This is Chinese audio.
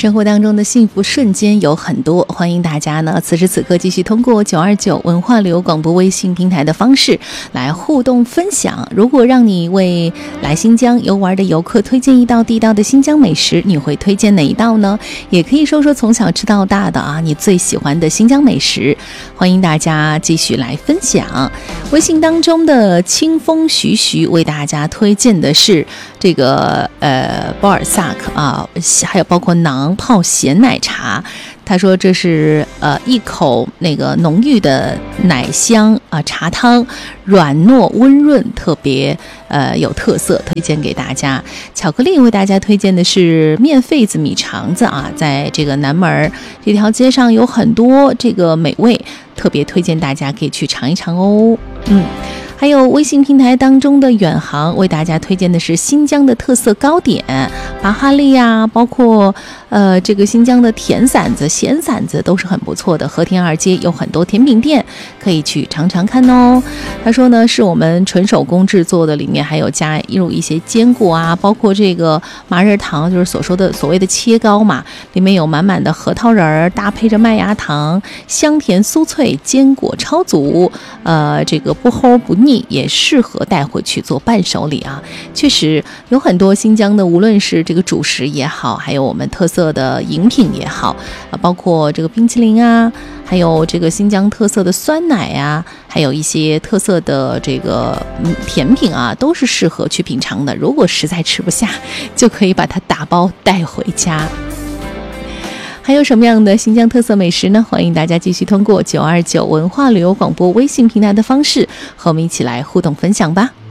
生活当中的幸福瞬间有很多，欢迎大家呢此时此刻继续通过929文化流广播微信平台的方式来互动分享。如果让你为来新疆游玩的游客推荐一道地道的新疆美食，你会推荐哪一道呢？也可以说说从小吃到大的啊，你最喜欢的新疆美食，欢迎大家继续来分享。微信当中的清风徐徐为大家推荐的是这个波尔萨克啊，还有包括馕泡咸奶茶。他说这是一口那个浓郁的奶香啊茶汤，软糯温润，特别有特色，推荐给大家。巧克力为大家推荐的是面肺子米肠子啊，在这个南门这条街上有很多这个美味，特别推荐大家可以去尝一尝哦。还有微信平台当中的远航为大家推荐的是新疆的特色糕点巴哈利啊，包括这个新疆的甜馓子、咸馓子都是很不错的。和田二街有很多甜品店，可以去尝尝看哦。他说呢，是我们纯手工制作的，里面还有加入一些坚果啊，包括这个麻仁糖，就是所谓的切糕嘛，里面有满满的核桃仁儿，搭配着麦芽糖，香甜酥脆，坚果超足，这个不齁不腻，也适合带回去做伴手礼啊。确实有很多新疆的，无论是这个主食也好，还有我们特色的饮品也好，包括这个冰淇淋啊，还有这个新疆特色的酸奶啊，还有一些特色的这个甜品啊，都是适合去品尝的。如果实在吃不下，就可以把它打包带回家。还有什么样的新疆特色美食呢？欢迎大家继续通过929文化旅游广播微信平台的方式和我们一起来互动分享吧。